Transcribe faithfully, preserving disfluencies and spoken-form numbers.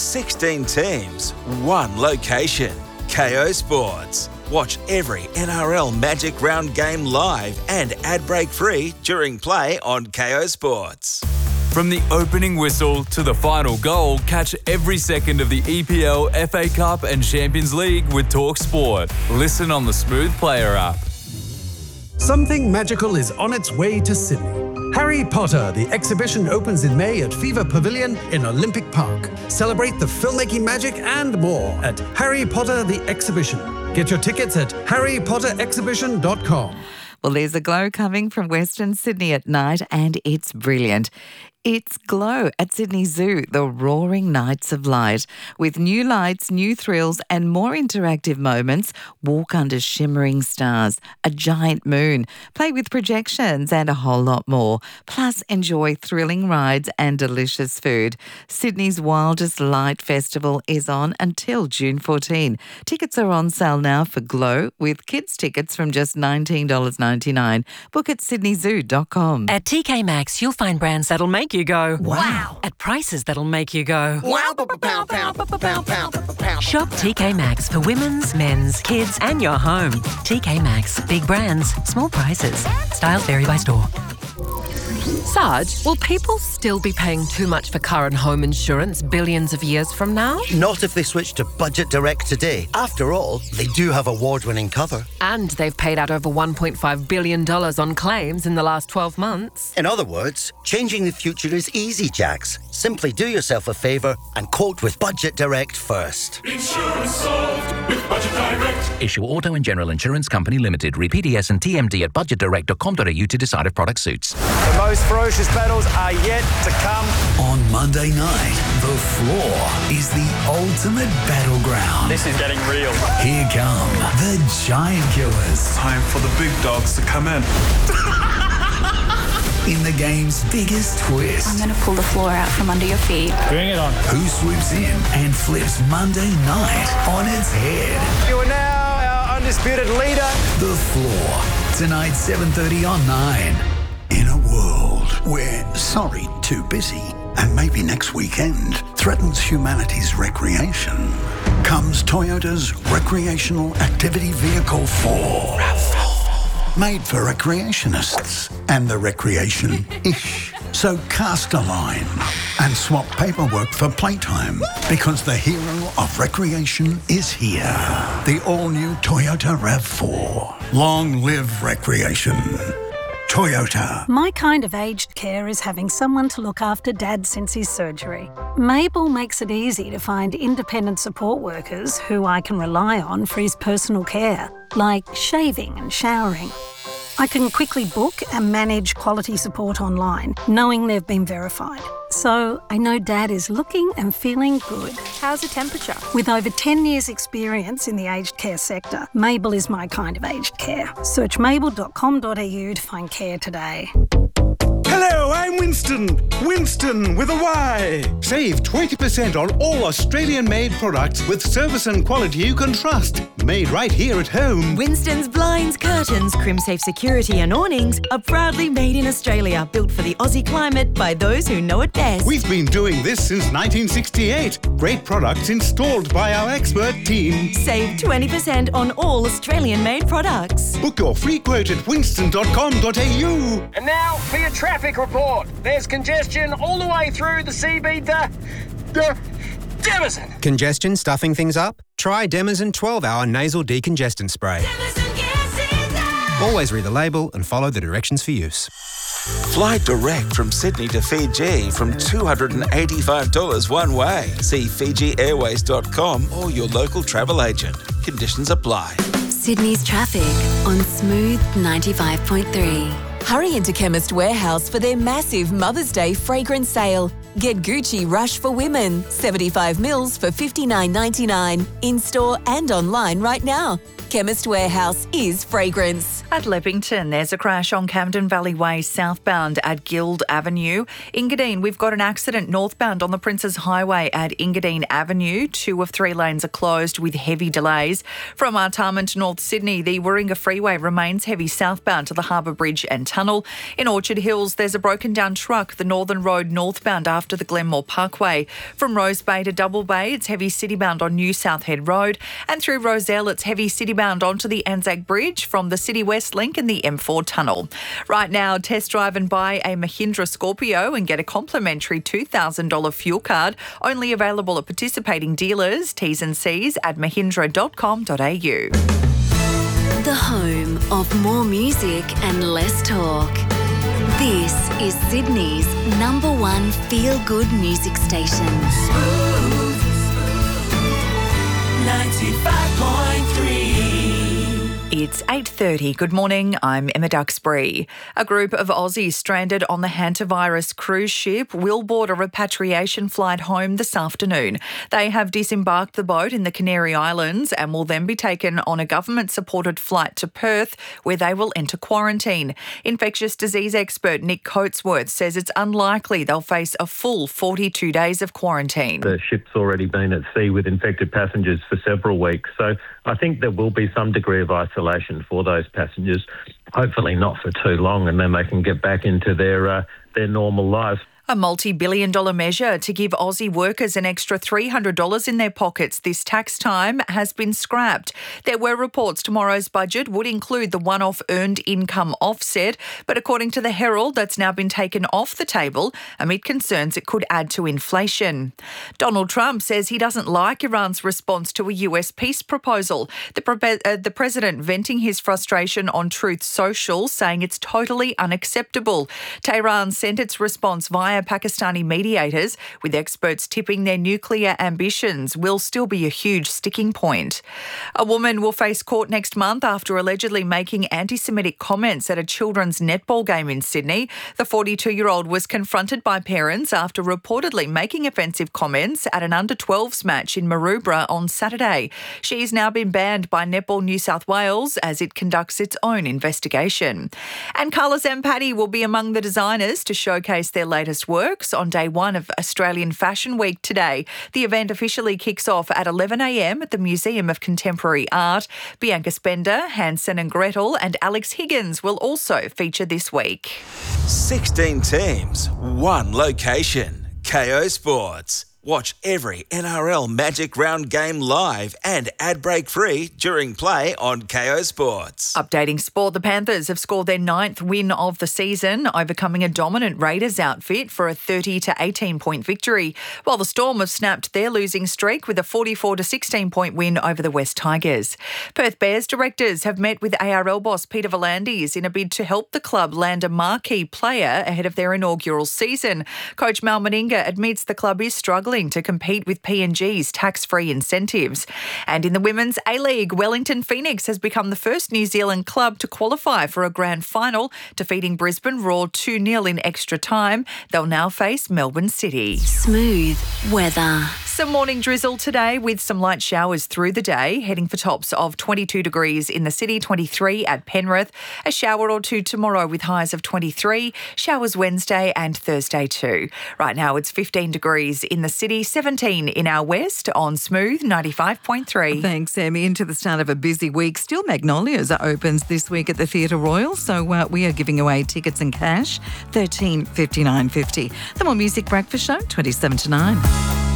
sixteen teams, one location. Kayo Sports. Watch every N R L Magic Round game live and ad break free during play on Kayo Sports. From the opening whistle to the final goal, catch every second of the E P L, F A Cup and Champions League with Talk Sport. Listen on the Smooth Player app. Something magical is on its way to Sydney. Harry Potter, the exhibition opens in May at Fever Pavilion in Olympic Park. Celebrate the filmmaking magic and more at Harry Potter the Exhibition. Get your tickets at harry potter exhibition dot com. Well, there's a glow coming from Western Sydney at night, and it's brilliant. It's Glow at Sydney Zoo, the roaring nights of light. With new lights, new thrills and more interactive moments, walk under shimmering stars, a giant moon, play with projections and a whole lot more. Plus, enjoy thrilling rides and delicious food. Sydney's wildest light festival is on until June fourteenth. Tickets are on sale now for Glow, with kids' tickets from just nineteen dollars ninety-nine. Book at sydney zoo dot com. At T K Maxx, you'll find brands that'll make you go, wow. At prices that'll make you go, wow. Pow, pow, pow, pow, pow, pow. Shop T K Maxx for women's, men's, kids and your home. T K Maxx. Big brands, small prices. Styles vary by store. Sarge, will people still be paying too much for car and home insurance billions of years from now? Not if they switch to Budget Direct today. After all, they do have award-winning cover. And they've paid out over one point five billion dollars on claims in the last twelve months. In other words, changing the future is easy, Jax. Simply do yourself a favour and quote with Budget Direct first. Insurance solved with Budget Direct. Issue Auto and General Insurance Company Limited. Read P D S and T M D at budget direct dot com dot a u to decide if product suits. The most ferocious battles are yet to come. On Monday night, the floor is the ultimate battleground. This is getting real. Here come the Giant Killers. Time for the big dogs to come in. In the game's biggest twist. I'm going to pull the floor out from under your feet. Bring it on. Who swoops in and flips Monday night on its head? You are now our undisputed leader. The Floor. Tonight, seven thirty on nine. In a world where sorry, too busy, and maybe next weekend threatens humanity's recreation, comes Toyota's Recreational Activity Vehicle four. RAV four. Made for recreationists and the recreation-ish. So cast a line and swap paperwork for playtime, because the hero of recreation is here. The all-new Toyota RAV four. Long live recreation. Toyota. My kind of aged care is having someone to look after Dad since his surgery. Mabel makes it easy to find independent support workers who I can rely on for his personal care, like shaving and showering. I can quickly book and manage quality support online, knowing they've been verified. So I know Dad is looking and feeling good. How's the temperature? With over ten years experience in the aged care sector, Mabel is my kind of aged care. Search mabel dot com dot a u to find care today. Hello, I'm Winston. Winston with a Y. Save twenty percent on all Australian-made products with service and quality you can trust. Made right here at home. Winston's blinds, curtains, crim-safe security and awnings are proudly made in Australia, built for the Aussie climate by those who know it best. We've been doing this since nineteen sixty-eight. Great products installed by our expert team. Save twenty percent on all Australian-made products. Book your free quote at winston dot com dot a u. And now for your traffic report. There's congestion all the way through the C B to the Demison. Congestion stuffing things up? Try Demison twelve hour nasal decongestant spray. Always read the label and follow the directions for use. Fly direct from Sydney to Fiji from two hundred eighty-five dollars one way. See fiji airways dot com or your local travel agent. Conditions apply. Sydney's traffic on Smooth ninety-five point three. Hurry into Chemist Warehouse for their massive Mother's Day fragrance sale. Get Gucci Rush for Women, seventy-five mils for fifty-nine ninety-nine, in-store and online right now. Chemist Warehouse is fragrance. At Leppington, there's a crash on Camden Valley Way southbound at Guild Avenue. Engadine, we've got an accident northbound on the Princes Highway at Engadine Avenue. Two of three lanes are closed with heavy delays. From Artarmon to North Sydney, the Warringah Freeway remains heavy southbound to the Harbour Bridge and Tunnel. In Orchard Hills, there's a broken down truck, the Northern Road northbound after after the Glenmore Parkway. From Rose Bay to Double Bay, it's heavy citybound on New South Head Road, and through Rozelle, it's heavy citybound onto the Anzac Bridge from the City West Link and the M four tunnel. Right now, test drive and buy a Mahindra Scorpio and get a complimentary two thousand dollars fuel card, only available at participating dealers. T's and C's at mahindra dot com dot a u. The home of more music and less talk. This is Sydney's number one feel-good music station. Smooth, ninety-five point three. It's eight thirty. Good morning, I'm Emma Duxbury. A group of Aussies stranded on the hantavirus cruise ship will board a repatriation flight home this afternoon. They have disembarked the boat in the Canary Islands and will then be taken on a government-supported flight to Perth, where they will enter quarantine. Infectious disease expert Nick Coatsworth says it's unlikely they'll face a full forty-two days of quarantine. The ship's already been at sea with infected passengers for several weeks, so I think there will be some degree of isolation for those passengers, hopefully not for too long, and then they can get back into their uh, their normal lives. A multi-billion dollar measure to give Aussie workers an extra three hundred dollars in their pockets this tax time has been scrapped. There were reports tomorrow's budget would include the one-off earned income offset, but according to the Herald, that's now been taken off the table amid concerns it could add to inflation. Donald Trump says he doesn't like Iran's response to a U S peace proposal. The, pre- uh, the president venting his frustration on Truth Social, saying it's totally unacceptable. Tehran sent its response via Pakistani mediators, with experts tipping their nuclear ambitions will still be a huge sticking point. A woman will face court next month after allegedly making anti-Semitic comments at a children's netball game in Sydney. The forty-two-year-old was confronted by parents after reportedly making offensive comments at an under twelves match in Maroubra on Saturday. She's now been banned by Netball New South Wales as it conducts its own investigation. And Carla Zampatti will be among the designers to showcase their latest works on day one of Australian Fashion Week today. The event officially kicks off at eleven a m at the Museum of Contemporary Art. Bianca Spender, Hansel and Gretel and Alex Higgins will also feature this week. sixteen teams, one location. K O Sports. Watch every N R L Magic Round game live and ad break free during play on K O Sports. Updating sport, the Panthers have scored their ninth win of the season, overcoming a dominant Raiders outfit for a thirty to eighteen point victory, while the Storm have snapped their losing streak with a forty-four to sixteen point win over the West Tigers. Perth Bears directors have met with A R L boss Peter V'landys in a bid to help the club land a marquee player ahead of their inaugural season. Coach Mal Meninga admits the club is struggling to compete with P and G's tax-free incentives. And in the Women's A-League, Wellington Phoenix has become the first New Zealand club to qualify for a grand final, defeating Brisbane Roar two nil in extra time. They'll now face Melbourne City. Smooth weather. Some morning drizzle today with some light showers through the day, heading for tops of twenty-two degrees in the city, twenty-three at Penrith. A shower or two tomorrow with highs of twenty-three. Showers Wednesday and Thursday too. Right now it's fifteen degrees in the city, seventeen in our west on Smooth ninety-five point three. Thanks, Emmy. Into the start of a busy week. Still Magnolias opens this week at the Theatre Royal, so uh, we are giving away tickets and cash, thirteen fifty-nine fifty. The More Music Breakfast Show, twenty-seven to nine.